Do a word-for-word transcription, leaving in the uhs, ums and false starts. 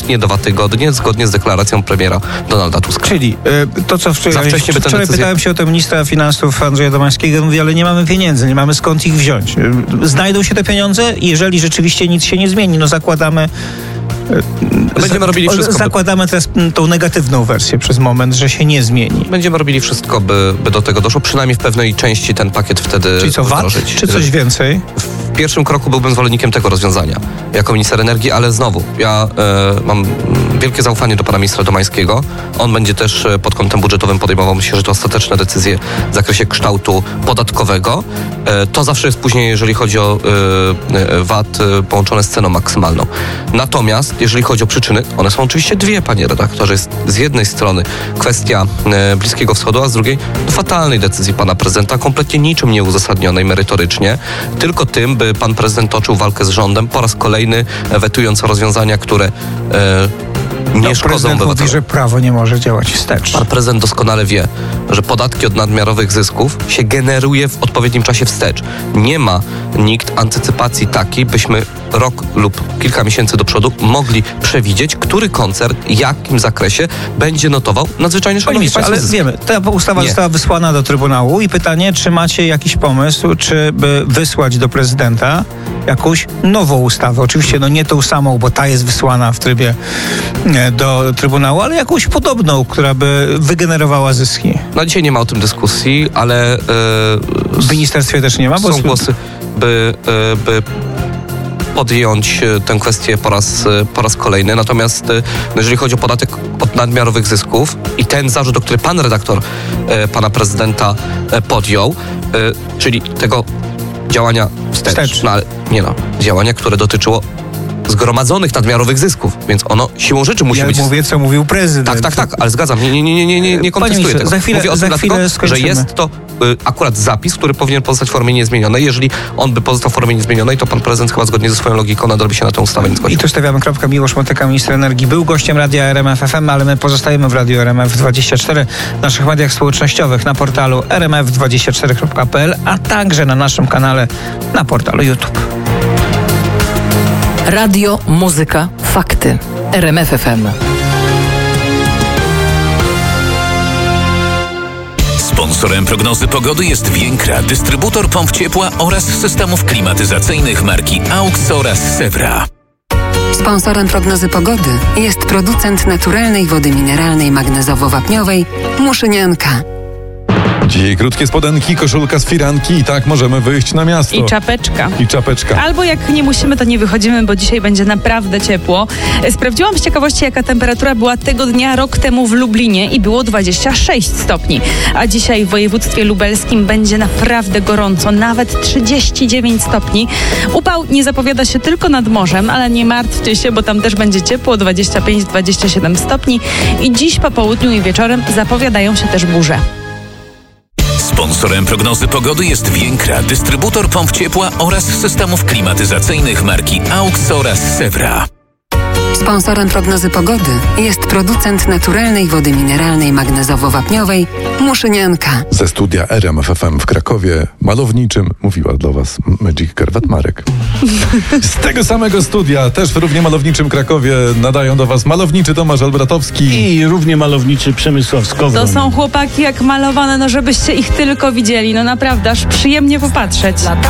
przeciętnie dwa tygodnie, zgodnie z deklaracją premiera Donalda Tuska. Czyli y, to, co wczoraj, wcześnie by tę wczoraj decyzję... pytałem się o to ministra finansów Andrzeja Domańskiego, mówi, ale nie mamy pieniędzy, nie mamy skąd ich wziąć. Znajdą się te pieniądze, jeżeli rzeczywiście nic się nie zmieni. No zakładamy... Będziemy robili wszystko. Zakładamy teraz tą negatywną wersję przez moment, że się nie zmieni. Będziemy robili wszystko, by, by do tego doszło. Przynajmniej w pewnej części ten pakiet wtedy Czyli co, V A T, czy coś więcej? W pierwszym kroku byłbym zwolennikiem tego rozwiązania jako minister energii, ale znowu, ja e, mam wielkie zaufanie do pana ministra Domańskiego. On będzie też pod kątem budżetowym podejmował, myślę, że to ostateczne decyzje w zakresie kształtu podatkowego. E, to zawsze jest później, jeżeli chodzi o e, V A T e, połączone z ceną maksymalną. Natomiast jeżeli chodzi o przyczyny, one są oczywiście dwie, panie redaktorze. Jest z jednej strony kwestia e, Bliskiego Wschodu, a z drugiej fatalnej decyzji pana prezydenta, kompletnie niczym nieuzasadnionej merytorycznie, tylko tym, by pan prezydent toczył walkę z rządem, po raz kolejny wetując rozwiązania, które e, nie no, szkodzą prezydent obywatelom. mówi, że prawo nie może działać wstecz. Pan prezydent doskonale wie, że podatki od nadmiarowych zysków się generuje w odpowiednim czasie wstecz. Nie ma nikt antycypacji takiej, byśmy rok lub kilka miesięcy do przodu mogli przewidzieć, który koncern, w jakim zakresie będzie notował nadzwyczajnie szalone państwo ale zyski. wiemy, ta ustawa nie. została wysłana do Trybunału i pytanie, czy macie jakiś pomysł, czy by wysłać do prezydenta jakąś nową ustawę. Oczywiście no nie tą samą, bo ta jest wysłana w trybie do Trybunału, ale jakąś podobną, która by wygenerowała zyski. No dzisiaj nie ma o tym dyskusji, ale yy, w ministerstwie też nie ma, bo są głosy, by, yy, by podjąć tę kwestię po raz, po raz kolejny. Natomiast no jeżeli chodzi o podatek od nadmiarowych zysków i ten zarzut, o który pan redaktor e, pana prezydenta e, podjął, e, czyli tego działania wstecz, wstecz. No ale nie no, działania, które dotyczyło zgromadzonych nadmiarowych zysków, więc ono siłą rzeczy musi ja być... Ja mówię, co mówił prezydent. Tak, tak, tak, ale zgadzam. Nie, nie, nie, nie, nie, nie kontestuję tego. Za chwilę, mówię o tym za dlatego, skończymy. że jest to y, akurat zapis, który powinien pozostać w formie niezmienionej. Jeżeli on by pozostał w formie niezmienionej, to pan prezydent chyba zgodnie ze swoją logiką nadal by się na tę ustawę nie zgodził. I tu stawiamy kropkę. Miłosz Motyka, minister energii, był gościem Radia R M F F M, ale my pozostajemy w Radiu R M F dwadzieścia cztery, w naszych mediach społecznościowych, na portalu r m f dwadzieścia cztery kropka p l, a także na naszym kanale na portalu YouTube. Radio, muzyka, fakty. R M F F M. Sponsorem prognozy pogody jest Więkra, dystrybutor pomp ciepła oraz systemów klimatyzacyjnych marki AUX oraz Sewra. Sponsorem prognozy pogody jest producent naturalnej wody mineralnej magnezowo-wapniowej Muszynianka. Dzisiaj krótkie spodenki, koszulka z firanki i tak możemy wyjść na miasto. I czapeczka. I czapeczka. Albo jak nie musimy, to nie wychodzimy, bo dzisiaj będzie naprawdę ciepło. Sprawdziłam z ciekawości, jaka temperatura była tego dnia rok temu w Lublinie i było dwadzieścia sześć stopni. A dzisiaj w województwie lubelskim będzie naprawdę gorąco, nawet trzydzieści dziewięć stopni. Upał nie zapowiada się tylko nad morzem, ale nie martwcie się, bo tam też będzie ciepło, dwadzieścia pięć do dwudziestu siedmiu stopni. I dziś po południu i wieczorem zapowiadają się też burze. Sponsorem prognozy pogody jest Więkra, dystrybutor pomp ciepła oraz systemów klimatyzacyjnych marki AUX oraz Sewra. Sponsorem prognozy pogody jest producent naturalnej wody mineralnej magnezowo-wapniowej Muszynianka. Ze studia R M F F M w Krakowie malowniczym mówiła do was Magic Karwat Marek. Z tego samego studia, też w równie malowniczym Krakowie, nadają do was malowniczy Tomasz Albratowski i równie malowniczy Przemysław Skowron. To są chłopaki jak malowane, no żebyście ich tylko widzieli. No naprawdę, aż przyjemnie popatrzeć.